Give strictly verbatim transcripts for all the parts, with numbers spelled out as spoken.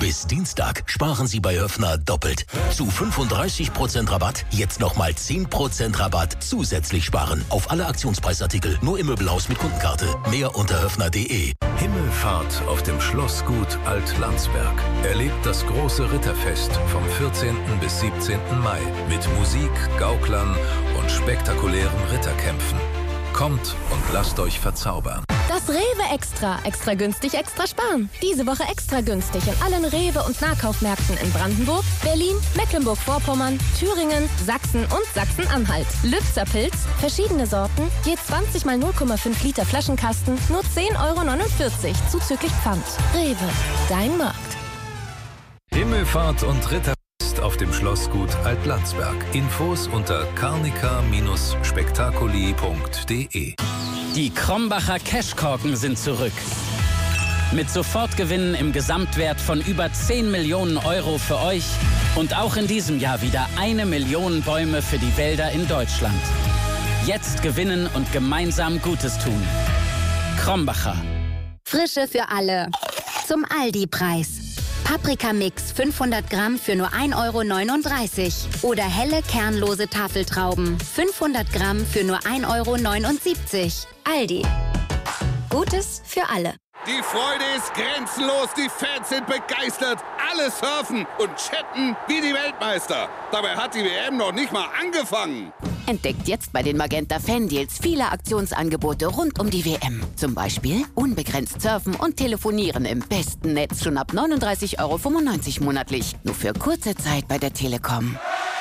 Bis Dienstag sparen Sie bei Höffner doppelt. Zu fünfunddreißig Prozent Rabatt, jetzt nochmal zehn Prozent Rabatt zusätzlich sparen. Auf alle Aktionspreisartikel, nur im Möbelhaus mit Kundenkarte. Mehr unter höffner punkt de. Himmelfahrt auf dem Schlossgut Alt-Landsberg. Erlebt das große Ritterfest vom vierzehnten bis siebzehnten Mai mit Musik, Gauklern und spektakulären Ritterkämpfen. Kommt und lasst euch verzaubern. Das Rewe Extra. Extra günstig, extra sparen. Diese Woche extra günstig in allen Rewe- und Nahkaufmärkten in Brandenburg, Berlin, Mecklenburg-Vorpommern, Thüringen, Sachsen und Sachsen-Anhalt. Lübzer Pilz, verschiedene Sorten, je zwanzig mal null Komma fünf Liter Flaschenkasten, nur zehn Euro neunundvierzig, zuzüglich Pfand. Rewe, dein Markt. Himmelfahrt und Ritterfest auf dem Schlossgut Alt-Landsberg. Infos unter carnica Spektakuli punkt de. Die Krombacher Cashkorken sind zurück. Mit Sofortgewinnen im Gesamtwert von über zehn Millionen Euro für euch und auch in diesem Jahr wieder eine Million Bäume für die Wälder in Deutschland. Jetzt gewinnen und gemeinsam Gutes tun. Krombacher. Frische für alle. Zum Aldi-Preis. Paprikamix fünfhundert Gramm für nur ein Euro neununddreißig. Oder helle kernlose Tafeltrauben fünfhundert Gramm für nur ein Euro neunundsiebzig. Aldi. Gutes für alle. Die Freude ist grenzenlos, die Fans sind begeistert. Alle surfen und chatten wie die Weltmeister. Dabei hat die W M noch nicht mal angefangen. Entdeckt jetzt bei den Magenta Fan Deals viele Aktionsangebote rund um die W M. Zum Beispiel unbegrenzt surfen und telefonieren im besten Netz schon ab neununddreißig Euro fünfundneunzig monatlich. Nur für kurze Zeit bei der Telekom.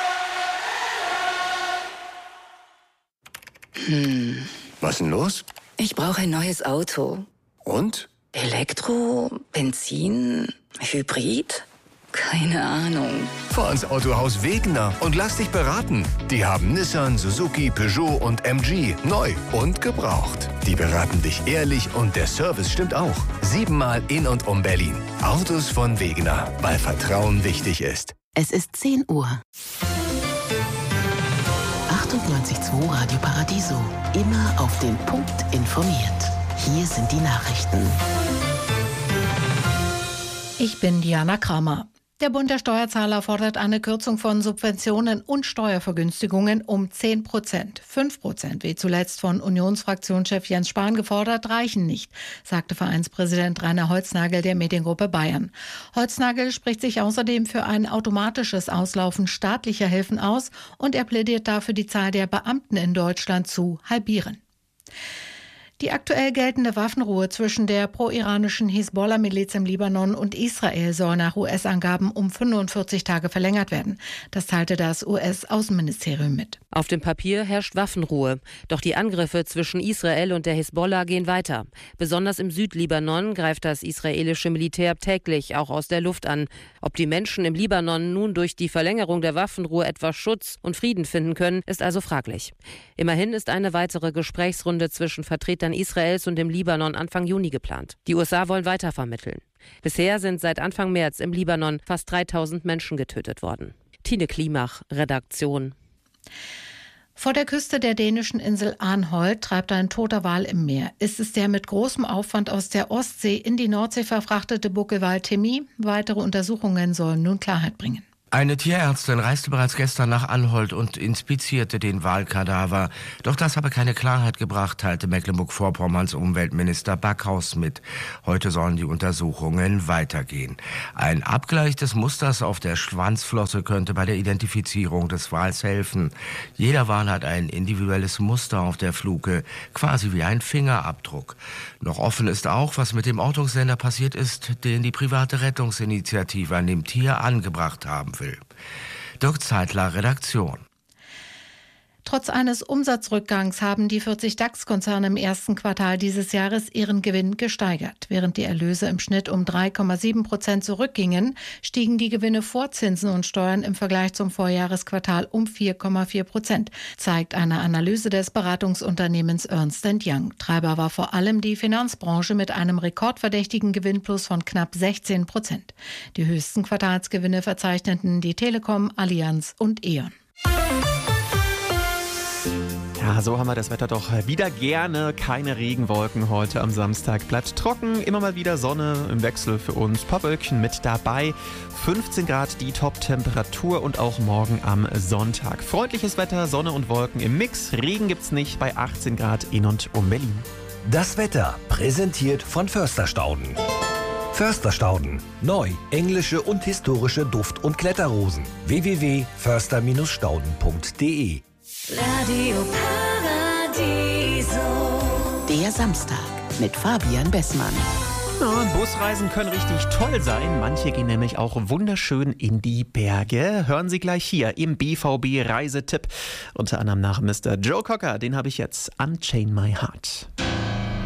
Hm. Was denn los? Ich brauche ein neues Auto. Und? Elektro, Benzin, Hybrid? Keine Ahnung. Fahr ins Autohaus Wegener und lass dich beraten. Die haben Nissan, Suzuki, Peugeot und M G. Neu und gebraucht. Die beraten dich ehrlich und der Service stimmt auch. Siebenmal in und um Berlin. Autos von Wegener, weil Vertrauen wichtig ist. Es ist zehn Uhr. achtundneunzig Komma zwei Radio Paradiso. Immer auf den Punkt informiert. Hier sind die Nachrichten. Ich bin Diana Kramer. Der Bund der Steuerzahler fordert eine Kürzung von Subventionen und Steuervergünstigungen um zehn Prozent. fünf Prozent, wie zuletzt von Unionsfraktionschef Jens Spahn gefordert, reichen nicht, sagte Vereinspräsident Rainer Holznagel der Mediengruppe Bayern. Holznagel spricht sich außerdem für ein automatisches Auslaufen staatlicher Hilfen aus und er plädiert dafür, die Zahl der Beamten in Deutschland zu halbieren. Die aktuell geltende Waffenruhe zwischen der pro-iranischen Hisbollah-Miliz im Libanon und Israel soll nach U S-Angaben um fünfundvierzig Tage verlängert werden. Das teilte das U S-Außenministerium mit. Auf dem Papier herrscht Waffenruhe. Doch die Angriffe zwischen Israel und der Hisbollah gehen weiter. Besonders im Südlibanon greift das israelische Militär täglich auch aus der Luft an. Ob die Menschen im Libanon nun durch die Verlängerung der Waffenruhe etwas Schutz und Frieden finden können, ist also fraglich. Immerhin ist eine weitere Gesprächsrunde zwischen Vertretern Israels und dem Libanon Anfang Juni geplant. Die U S A wollen weiter vermitteln. Bisher sind seit Anfang März im Libanon fast dreitausend Menschen getötet worden. Tine Klimach, Redaktion. Vor der Küste der dänischen Insel Arnholt treibt ein toter Wal im Meer. Ist es der mit großem Aufwand aus der Ostsee in die Nordsee verfrachtete Buckelwal Timmy? Weitere Untersuchungen sollen nun Klarheit bringen. Eine Tierärztin reiste bereits gestern nach Anholt und inspizierte den Walkadaver. Doch das habe keine Klarheit gebracht, teilte Mecklenburg-Vorpommerns Umweltminister Backhaus mit. Heute sollen die Untersuchungen weitergehen. Ein Abgleich des Musters auf der Schwanzflosse könnte bei der Identifizierung des Wals helfen. Jeder Wal hat ein individuelles Muster auf der Fluke, quasi wie ein Fingerabdruck. Noch offen ist auch, was mit dem Ortungssender passiert ist, den die private Rettungsinitiative an dem Tier angebracht haben will. Dirk Zeitler, Redaktion. Trotz eines Umsatzrückgangs haben die vierzig DAX-Konzerne im ersten Quartal dieses Jahres ihren Gewinn gesteigert. Während die Erlöse im Schnitt um drei Komma sieben Prozent zurückgingen, stiegen die Gewinne vor Zinsen und Steuern im Vergleich zum Vorjahresquartal um vier Komma vier Prozent, zeigt eine Analyse des Beratungsunternehmens Ernst and Young. Treiber war vor allem die Finanzbranche mit einem rekordverdächtigen Gewinnplus von knapp sechzehn Prozent. Die höchsten Quartalsgewinne verzeichneten die Telekom, Allianz und E.ON. Ja, so haben wir das Wetter doch wieder gerne. Keine Regenwolken heute am Samstag. Bleibt trocken, immer mal wieder Sonne im Wechsel für uns. Ein paar Wölkchen mit dabei. fünfzehn Grad die Top-Temperatur und auch morgen am Sonntag. Freundliches Wetter, Sonne und Wolken im Mix. Regen gibt's nicht bei achtzehn Grad in und um Berlin. Das Wetter präsentiert von Försterstauden. Försterstauden. Neu englische und historische Duft- und Kletterrosen. w w w punkt förster Stauden punkt de Radio Paradiso. Der Samstag mit Fabian Bessmann. Ja, Busreisen können richtig toll sein. Manche gehen nämlich auch wunderschön in die Berge. Hören Sie gleich hier im B V B-Reisetipp. Unter anderem nach Mister Joe Cocker. Den habe ich jetzt. Unchain My Heart.